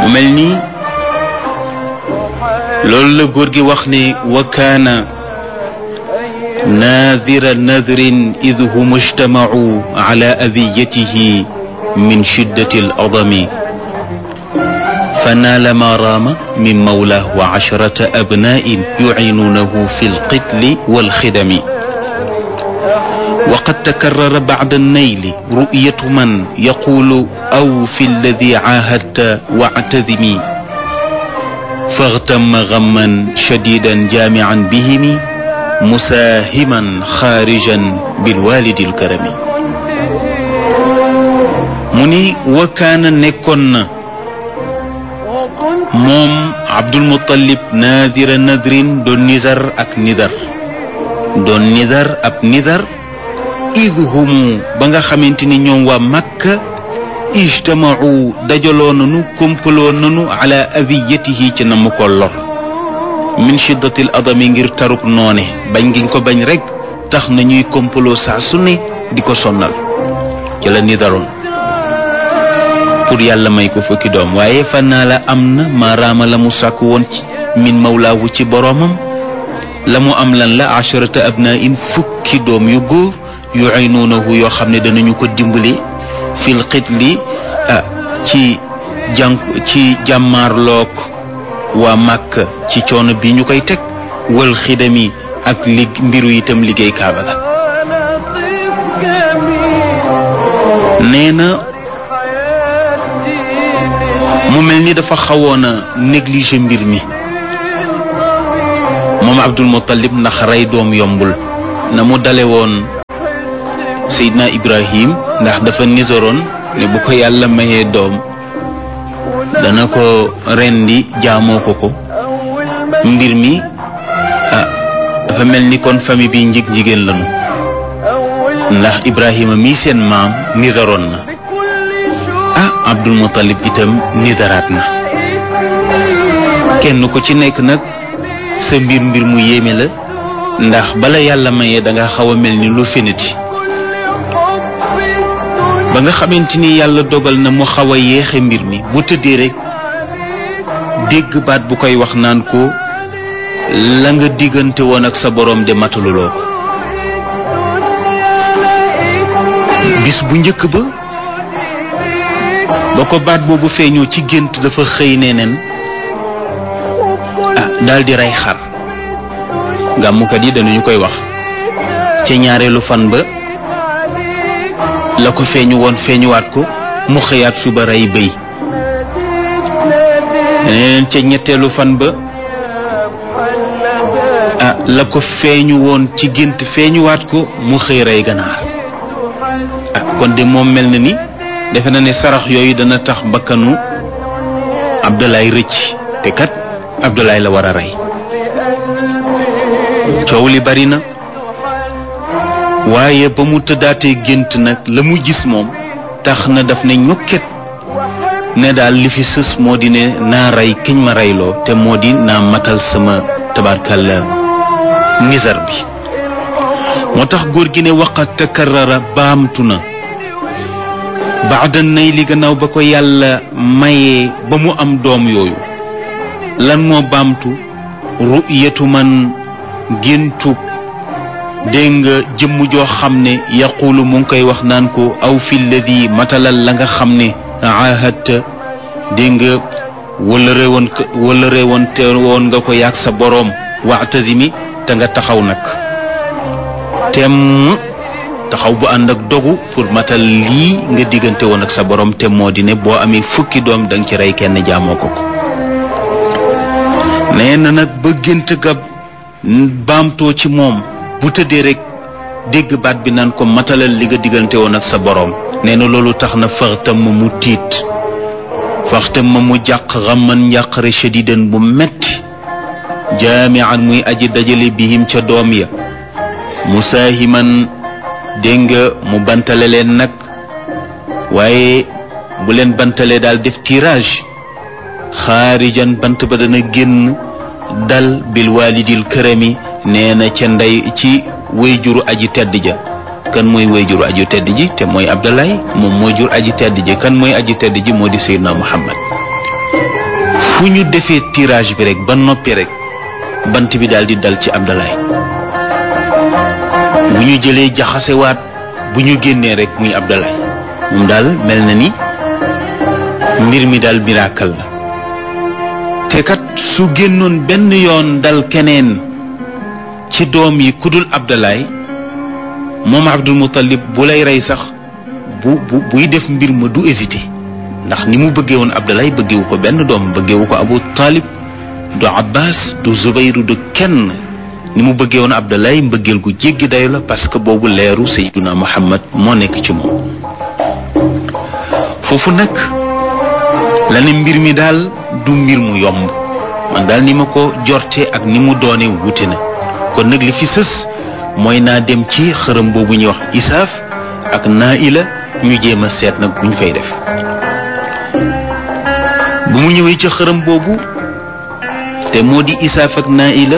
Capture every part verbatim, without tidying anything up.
mel ni loolu la góor gi wax ne wa kaana naadira nadrin id hum ijtamacuu ala adiyatihi min shiddati al adami فنال ما رام من مولاه وعشرة أبناء يعينونه في القتل والخدم وقد تكرر بعد النيل رؤية من يقول أو في الذي عاهدت واعتذمي فاغتم غما شديدا جامعا بهم مساهما خارجا بالوالد الكرم مني وكان نكون moom Abdul Muttalib naadira nadrin doon nizar ak nidar doon nidar ab nidar id humu ba nga xamante ni ñoom waa Makka ijtamau dajaloo nanu kompaloo nanu ala adiyatihi ci na mu ko lor min shiddatil adami ngir taruk noone bañ giñ ko bañ rek tax na ñuy kompaloo saa su ne di ko sonnal ci la nidaroon pour yàlla may ko fukki doom waaye fannaa la am na maaraama la mu sàkk woon ci min mawlaawu ci boroomam la mu am lan la asharata abnain fukki doom yu góor yu aynuunahu yoo xam ne danañu ko dimbali fil xitli ah ci jànk ci jàmmaarlook waa Màkka ci coono bi ñu koy teg wal xidami ak li mbiru itam liggéey kaaba ga nee na mu mel ni dafa xawoon a négligé mbir mi moom Abdul Muttalib ndax rey doom yombul na mu dale woon Seydina Ibrahim ndax dafa nisaroon ne bu ko yàlla mayee doom dana ko rendi jaamoo ko ko mbir mi ah dafa mel ni kon famille bi njig jigéen lañu ndax Ibrahima mii seen maam nisaroon na ah Abdul Muttalib itam nidaraat na kenn ko ci nekk nag sa mbir mbir mu yéeme la ndax bala yàlla mayee danga xaw a mel ni lu fenati ba nga xamante ni yàlla dogal na mu xaw a yéexe mbir mi bu tëddee rek dégg baat bu koy wax naan ko la nga diggante woon ak sa boroom de mataluloo ko bis bu njëkk ba ba ko baat boobu feeñoo ci gént dafa xëy neneen ah daldi rey xar gàmmukat yi dañu koy wax ca ñaareelu fan ba la ko feeñu woon feeñuwaat ko mu xëyaat suba rey bëy neneen ca ñetteelu fan ba ah la ko feeñu woon ci gént feeñuwaat ko mu xëy rey ganaar ah kon de moom mel na ni defe na ne sarax yooyu dana tax bakkanu Abdoulaye rëcc te kat Abdoulaye la war a rey coow li bari na waaye ba mu tëddaatee gént nag la mu gis moom tax na daf ne ñokket ne daal li fi sës moo di ne naa rey kiñ ma reyloo te moo di naa matal sama tabarkalla nizar bi moo tax góor gi ne waqat takarrara baamtu na baada nay li gannaaw ba ko yàlla mayee ba mu am doom yooyu lan moo baamtu ru'yatu man géntu dégg nga jëmm joo xam ne yaqulu mu ngi koy wax naan ko aw fi lladi matalal la nga xam ne ahadta dégg nga wala réewoon wala réewoon te woon nga ko yaag sa boroom wa'tazimi te nga taxaw nag tem taxaw bu ànd ak dogu pour matal lii nga diggante woon ak sa borom te moo di ne boo amee fukki doom danga ci rey kenn jaamoo ko ko nee na nag ba gént ga baamtoo ci moom bu tëddee rek dégg baat bi naan ko matalal li nga diggante woon ak sa borom nee na loolu tax na faxtam ma mu tiit faxtam ma mu jàq xamman njàqare shadidan bu metti jaamian muy aji dajale bihim ca doom ya musaahiman dégg nga mu bantale leen nag waaye bu leen bantalee daal def tirage xaarijan bant ba dana génn dal bil walidil kërami nee na ca ndey ci wayjuru aji tedd ja kan mooy wayjuru aji tedd ji te mooy Abdoulaye moom mooy jur aji tedd ji kan mooy aji tedd ji moo di Seydina Muhammad fu ñu defee tirage bi rek ba noppi rek bant bi daal di dal ci Abdalaay bu ñu jëlee jaxasewaat bu ñu génnee rek muy Abdalaay moom daal mel na ni mbir mi daal miracle la te kat su génnoon benn yoon dal keneen ci doom yi kudul Abdalaay moom Abdul Muttalib bu lay rey sax bu bu buy def mbir ma du hésité ndax ni mu bëggee woon Abdalaay bëggewu ko benn doom bëggewu ko Abu Talib du Abbas du Zubayru du kenn ni mu bëggee woon Abdalaay mbëggeel gu jéggi dayo la parce que boobu leeru Sayyiduna Muhammad moo nekk ci moom foofu nag la ne mbir mi daal du mbir mu yomb man daal ni ma ko jorte ak ni mu doone wuute na kon nag li fi sës mooy naa dem ci xërëm boobu ñuy wax Isaaf ak Naila ñu jéem a seet nag bu ñu fay def bu mu ñëwee ci xërëm boobu te moo di Isaaf ak Naila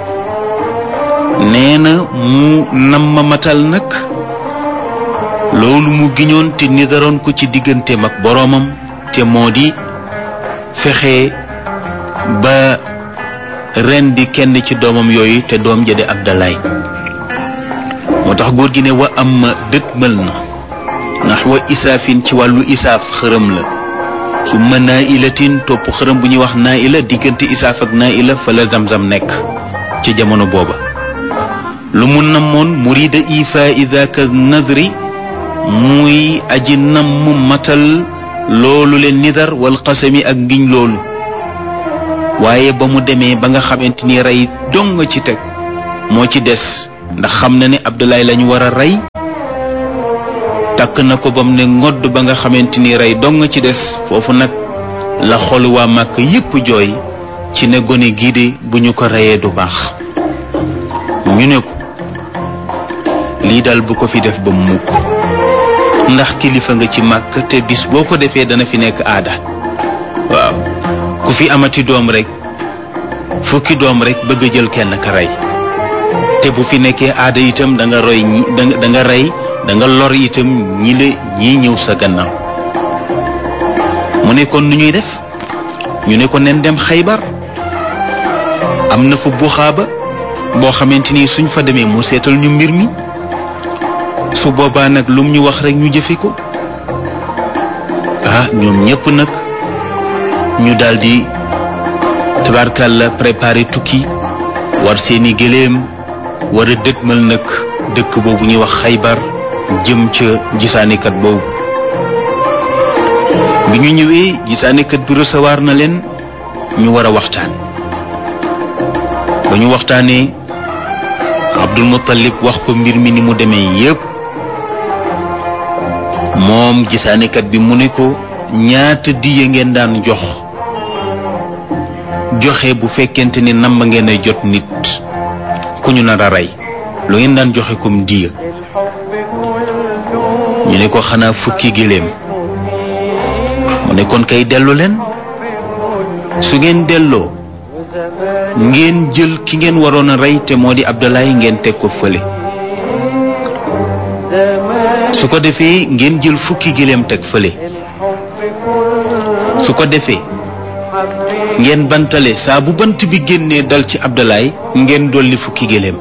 nee na mu nam ma matal nag loolu mu giñoon te nidaroon ko ci digganteem ak boroomam te moo di fexe ba ren di kenn ci doomam yooyu te doom ja di Abdalaay moo tax góor gi ne wa am ma dëtmal na ndax wa isaafin ci wàllu isaaf xërëm la su ma Nailatin topp xërëm bu ñuy wax Naila diggante isaaf ak Naila fa la zamzam nekk ci jamono booba lu mu namoon murida ifa idaka nadri muy aji nam mu matal loolu leen nidar wal qasami ak ngiñ loolu waaye ba mu demee ba nga xamante ni rey dong nga ci teg moo ci des ndax xam na ne Abdoulaye lañu war a rey takk na ko ba mu ne ngodd ba nga xamante ni rey dong nga ci des foofu nag la xol waa Màkk yépp jooy ci ne gone gii de bu ñu ko reyee du baax ñu ne ko lii daal bu ko fi def ba mukk ndax kilifa nga ci Màkk te bis boo ko defee dana fi nekk aada waaw ku fi amati doom rek fukki doom rek bëgg a jël kenn ka rey te bu fi nekkee aada itam da nga roy ñi da nga rey da nga lor itam ñi la ñii ñëw sa gannaaw mu ne kon nu ñuy def ñu ne ko nen dem Xaybar am na fa buxaaba boo xamante ni suñ fa demee mu seetal ñu mbir mi su boobaa nag lum ñu wax rek ñu jëfe ko ah ñoom ñépp nag ñu daldi tabarkalla préparé tukki war seeni gëléem war a dëgmal nag dëkk boobu ñuy wax Xaybar jëm ca gisaanekat boobu bi ñu ñëwee gisaanekat bi recevoir na leen ñu war a waxtaan ba ñu waxtaanee Abdul Muttalib wax ko mbir mi ni mu demee yépp moom gisaanekat bi mu ne ko ñaata diye ngeen daan jox joxe bu fekkente ni namm ngeen a jot nit ku ñu nar a rey lu ngeen daan joxe comme diya ñu ne ko xanaa fukki géléem mu ne kon kay dellu leen su ngeen delloo ngeen jël ki ngeen waroon a rey te moo di Abdoulaye ngeen teg ko fële su ko defee ngeen jël fukki géléem teg fële su ko defee ngeen bantale saa bu bant bi génnee dal ci Abdoulaye ngeen dolli fukki géléem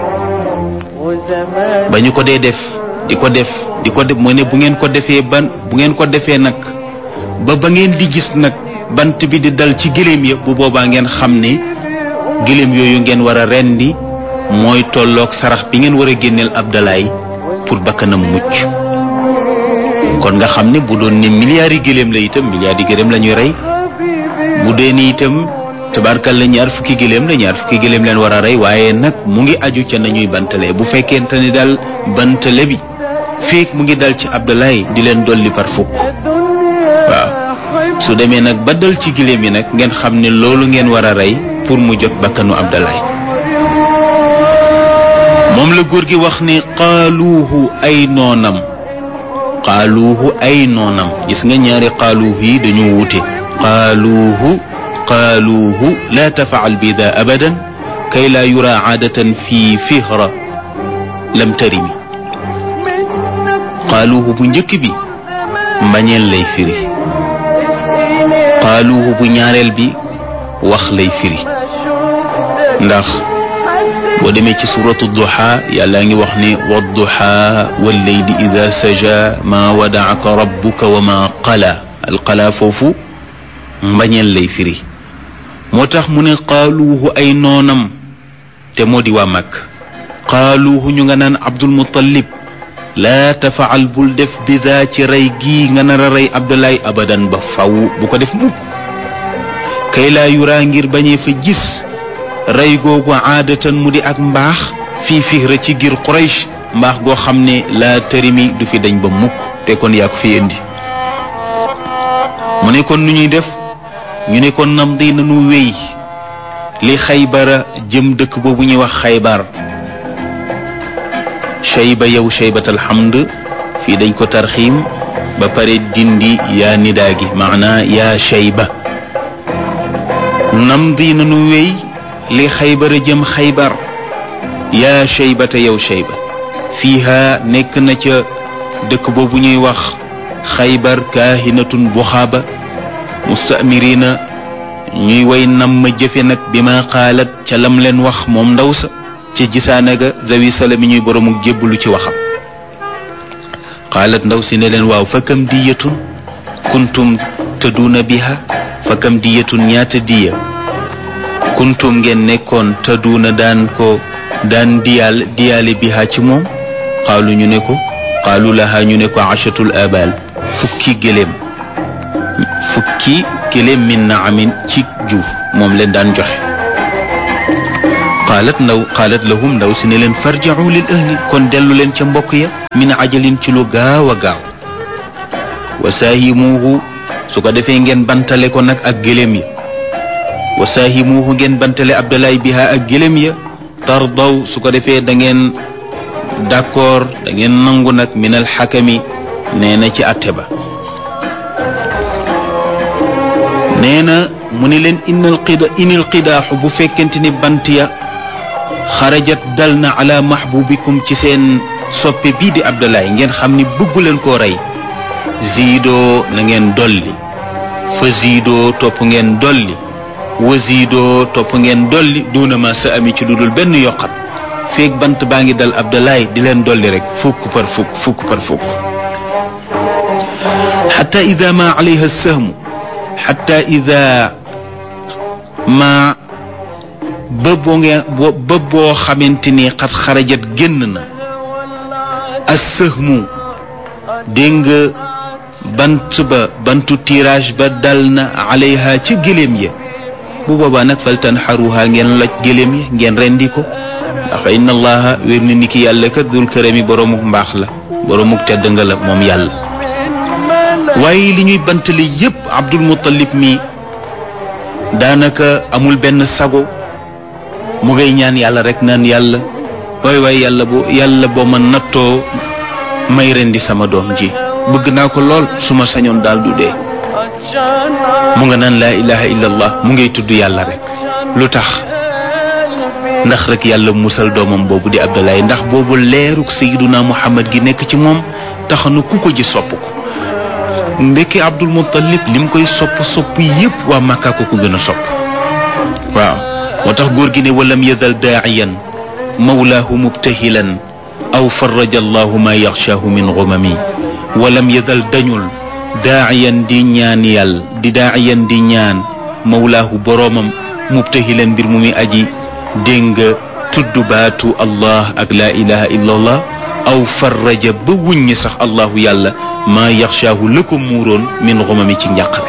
ba ñu ko dee def di ko def di ko def mooy ne bu ngeen ko defee ban bu ngeen ko defee nag ba ba ngeen di gis nag bant bi di dal ci géléem ya bu boobaa ngeen xam ne géléem yooyu ngeen war a rendi mooy tolloog sarax bi ngeen war a génneel Abdoulaye pour bakkanam mucc kon nga xam ne bu doon ne milliards yi géléem la itam milliards yi géléem la ñuy rey bu dee ni itam tabarkal la ñaar fukki géléem la ñaar fukki géléem leen war a rey waaye nag mu ngi aju ca nañuy bantale bu fekkente ni daal bantale bi feek mu ngi dal ci Abdoulaye di leen dolli par fukk waaw su demee nag ba dal ci géléem yi nag ngeen xam ne loolu ngeen war a rey pour mu jot bakkanu Abdoulaye moom la góor gi wax ne qaaluuhu ay noonam qaaluuhu ay noonam gis nga ñaari qaaluuhu yi dañoo wute qaaluuhu qaaluuhu laa tafaal bi daa abadan kay laa yura aadatan fi fihra lam tarimi qaaluuhu bu njëkk bi mbañeel lay firi qaaluuhu bu ñaareel bi wax lay firi ndax boo demee ci suratu duha yàlla ngi wax ne wadduha wallayli ida saja ma wadaaka rabbuka wa ma qala alqala foofu mbañeel lay firi moo tax mu ne qaaluuhu ay noonam te moo di waa Makka qaaluuhu ñu nga naan Abdul Muttalib laa tafaal bul def bidaa ci rey gii nga nar a rey Abdoulaye abadan ba faw bu ko def mukk kay laa yuraa ngir bañee fa gis rey googu aadatan mu di ak mbaax fii fihra ci giir Quraysh mbaax goo xam ne laa tërimi du fi dañ ba mukk te kon yaa ko fi indi mu ne kon nu ñuy def ñu ne kon nam di nanu wéy li Xaybara jëm dëkk boobu ñuy wax Xaybar Shayba yow Shaybatal Hamd fii dañ ko tarxiim ba pare dindi yaa nidaa gi maanaa yaa Shayba nam di nanu wéy li Xaybara jëm Xaybar yaa Shaybata yow Shayba fiiha nekk na ca dëkk boobu ñuy wax Xaybar kaahinatun buxaaba mustamirina ñuy way nam ma jëfe nag bi ma xaalat ca lam leen wax moom ndaw sa ci gisaane ga zawi sala mi ñuy boroomu jébbalu ci waxam xaalat ndaw si ne leen waaw fa kam diyatun kuntum tëdduuna biha fa kam diyatun ñaata diya kuntum ngeen nekkoon tëdduuna daan ko daan diyaal diyaale biha ci moom xaalu ñu ne ko xaalu laha ñu ne ko achatul abal fukki gëléem fukki gëléem min naamin ci juuf moom leen daan joxe qaalat ndaw qaalat lahum ndaw si ne leen farji'u lil ahli kon dellu leen ca mbokk ya min ajalin ci lu gaaw a gaaw wa saahimuuhu su ko defee ngeen bantale ko nag ak gëléem ya wa saahimuuhu ngeen bantale Abdoulaye biha ak gëléem ya tardaw su ko defee da ngeen d'accord da ngeen nangu nag min al xakami nee na ci atte ba nee na mu ne leen inal qida inil qidaaxu bu fekkente ni bant ya xarajat dal na ala mahbubikum ci seen soppe bii di Abdoulaye ngeen xam ni bëggu leen koo rey ziidoo na ngeen dolli fa ziidoo topp ngeen dolli wa ziidoo topp ngeen dolli duuna ma sa ami ci dudul benn yokkat feeg bant baa ngi dal Abdoulaye di leen dolli rek fukk par fukk fukk par fukk xatta ida ma alayha sahmu xatta ida ma ba boo ngeen ba boo xamante ni xat xarajat génn na as-sahmu dégg nga bant ba bantu tirage ba dal na alayha ci gëléem ya bu boobaa nag fal tanxaruha ngeen loj gëléem ya ngeen rendi ko ndax inna allaha wér na ni ki yàlla kat dul kërami boroomuk mbaax la boroomuk tedd nga la moom yàlla waaye li ñuy bantale yépp Abdul Muttalib mi daanaka amul benn sago mu ngay ñaan yàlla rek naan yàlla waay waay yàlla boo yàlla boo ma nattoo may rendi sama doom ji bëgg naa ko lool su ma sañoon daal du dee mu nga naan laa ilaha illa allah mu ngay tudd yàlla rek lu tax ndax rek yàlla musal doomam boobu di Abdoulaye ndax boobu leeruk sayyiduna Muhammad gi nekk ci moom tax na ku ko ji sopp ko ndekki Abdul Muttalib lim koy sopp sopp yépp waa Makka ko ko gën a sopp waaw moo tax góor gi ne walam yazal daa'iyan mawlaahu mubtahilan aw faraja allahu ma yaxshaahu min gumami walam yazal dañul daa'iyan di ñaan yàlla di daa'iyan di ñaan mawlaahu boroomam mubtahilan mbir mu mi aji dégg nga tudd baatu allah ak laa ilaha illa allah aw faraja ba wuññi sax allahu yàlla maa yaxshaahu la ko muuroon min xumami ci njàqare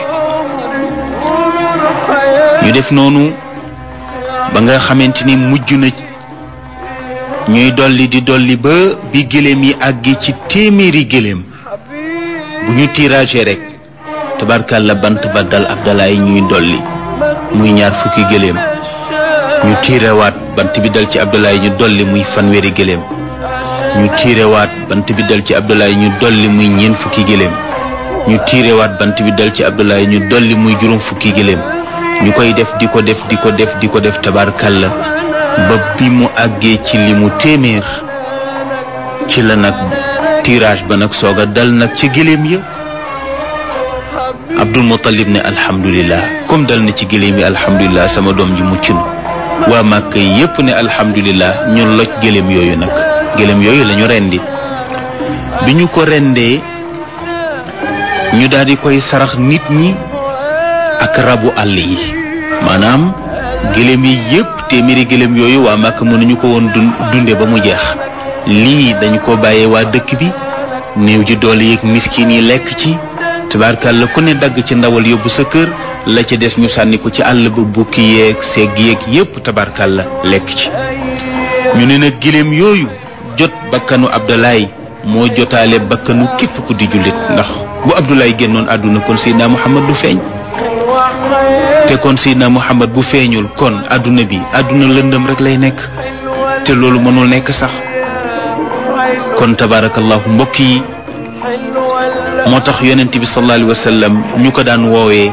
ñu def noonu ba nga xamante ni mujj na ñuy dolli di dolli ba bi gëléem yi àggi ci téeméeri gëléem bu ñu tirage rek tabarkàlla bant ba dal Abdoulaye ñuy dolli muy ñaar fukki gëléem ñu tiirewaat bant bi dal ci Abdoulaye ñu dolli muy fanweeri gëléem ñu tiirewaat bant bi dal ci Abdoulaye ñu dolli muy ñeent fukki gëléem ñu tiirewaat bant bi dal ci Abdoulaye ñu dolli muy juróom fukki gëléem ñu koy def di ko def di ko def di ko def tabarkàlla ba bi mu àggee ci li mu téeméer ci la nag tirage ba nag soog a dal nag ci gëléem ya Abdul Muttalib ne alhamdulillah comme dal na ci gëléem yi alhamdulillah sama doom ji mucc na waa Màkka yépp ne alhamdulillah ñu loj gëléem yooyu nag gëléem yooyu lañu rendi bi ñu ko rendee ñu daal di koy sarax nit ñi ak rabu àll yi maanaam gëléem yi yépp téeméeri gëléem yooyu waa Màkka mënuñu ko woon dunde ba mu jeex lii dañu ko bàyyee waa dëkk bi néew ji doole yeeg miskin yi lekk ci tabaarkàlla ku ne dagg ci ndawal yóbbu sa kër la ca des ñu sànni ko ci àll ba bukki yeeg segg yeeg yépp tabaarkàlla lekk ci ñu ne nag gëléem yooyu jot bakkanu Abdoulaye moo jotaale bakkanu képp ku di jullit ndax bu Abdoulaye génnoon àdduna kon Seydina Muhammad du feeñ te kon Seydina Muhammad bu feeñul kon àdduna bi àdduna lëndëm rek lay nekk te loolu mënul nekk sax kon tabaarakallahu mbokk yi moo tax yonent bi sallallahu alayhi wa sallam ñu ko daan woowee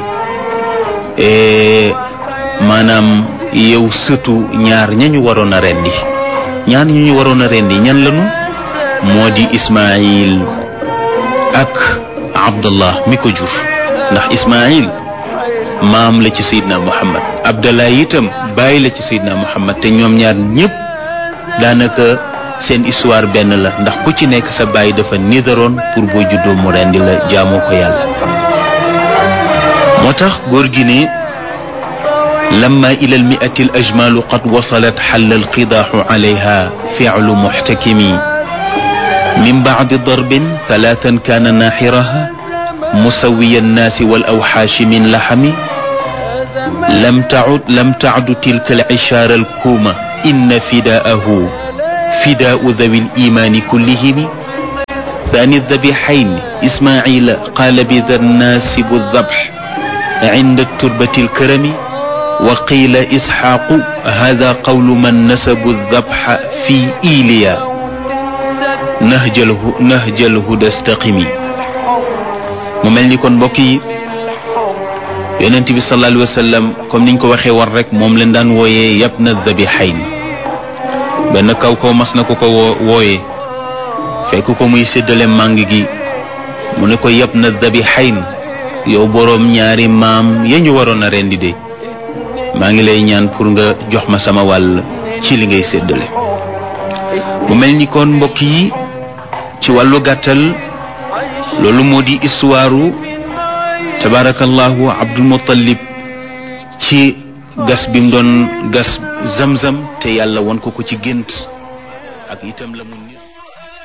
maanaam yow sëtu ñaar ñañu waroon a rendi ñaar ñu ñu waroon a rendi ñan lañu moo di Ismaïl ak Abdallah mi ko jur ndax Ismaïl maam la ci Seydina Muhammad Abdallah itam bàyyi la ci Seydina Muhammad te ñoom ñaar ñépp daanaka seen histoire benn la ndax ku ci nekk sa bàyyi dafa nidaroon pour boo juddoo mu rendi la jaamoo ko yàlla moo tax góor gi ne lamma ila al mi'ati al ajmalu qad wasalat xalla al qidaaxu alayha fi'lu muxtakimi min bacdi darbin talaatan kaana naaxiraha musawiya annaasi wal awxaashi min laxami lam tacud lam tacdu tilka al cishaara al kuuma inna fidaahu فداء ذوي الإيمان كلهم ثاني الذبيحين إسماعيل قال بذا الناسب الذبح عند التربة الكرم وقيل إسحاق هذا قول من نسب الذبح في إيليا نهج, اله نهج الهدى استقمي مملني كون بوكي يونس بي صلى الله عليه وسلم كم نينكو waxé war rek mom leen daan woyé yabna dhabihayn benn kaw kaw mas na ko ko wooye fekk ko muy séddale màng gi mu ne ko yab na dabihayn yow boroom ñaari maam ya ñu waroon a rendi de maa ngi lay ñaan pour nga jox ma sama wàll ci li ngay séddale mu mel ni kon mbokk yi ci wàllu gàttal loolu moo di histoire tabarakallahu Abdul Muttalib ci gas bi mu doon gas zamzam te yàlla won ko ko ci gént ak itam la mu nit